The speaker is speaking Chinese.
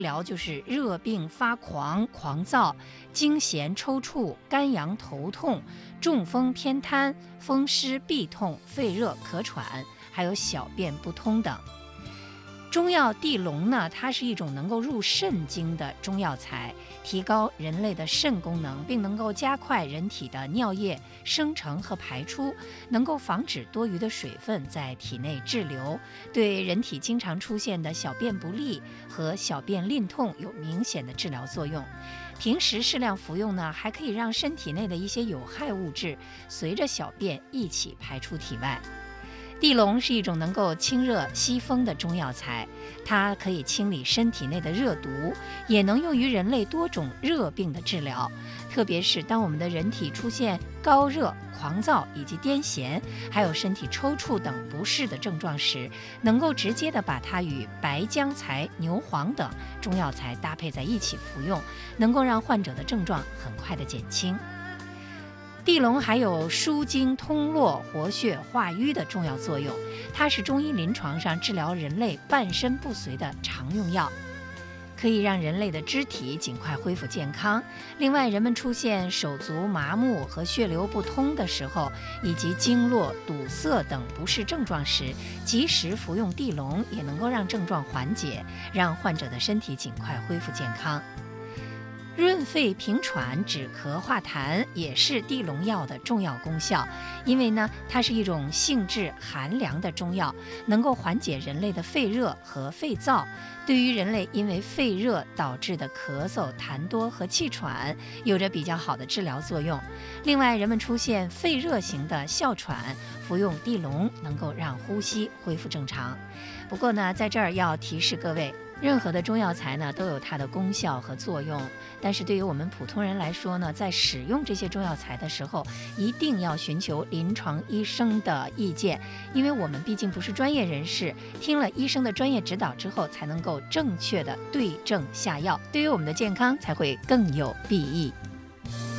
疗就是热病发狂、狂躁、惊痫抽搐、肝阳头痛、中风偏瘫、风湿痹痛、肺热咳喘，还有小便不通等。中药地龙呢，它是一种能够入肾经的中药材，提高人类的肾功能，并能够加快人体的尿液生成和排出，能够防止多余的水分在体内滞留，对人体经常出现的小便不利和小便淋痛有明显的治疗作用。平时适量服用呢，还可以让身体内的一些有害物质随着小便一起排出体外。地龙是一种能够清热息风的中药材，它可以清理身体内的热毒，也能用于人类多种热病的治疗。特别是当我们的人体出现高热、狂躁以及癫痫，还有身体抽搐等不适的症状时，能够直接的把它与白姜材、牛黄等中药材搭配在一起服用，能够让患者的症状很快的减轻。地龙还有舒筋通络、活血化瘀的重要作用，它是中医临床上治疗人类半身不遂的常用药，可以让人类的肢体尽快恢复健康。另外，人们出现手足麻木和血流不通的时候，以及经络堵塞等不适症状时，及时服用地龙也能够让症状缓解，让患者的身体尽快恢复健康。润肺平喘、止咳化痰也是地龙药的重要功效，因为呢，它是一种性质寒凉的中药，能够缓解人类的肺热和肺燥，对于人类因为肺热导致的咳嗽、痰多和气喘有着比较好的治疗作用。另外，人们出现肺热型的哮喘，服用地龙能够让呼吸恢复正常。不过呢，在这儿要提示各位，任何的中药材呢都有它的功效和作用，但是对于我们普通人来说呢，在使用这些中药材的时候，一定要寻求临床医生的意见，因为我们毕竟不是专业人士，听了医生的专业指导之后，才能够正确的对症下药，对于我们的健康才会更有裨益。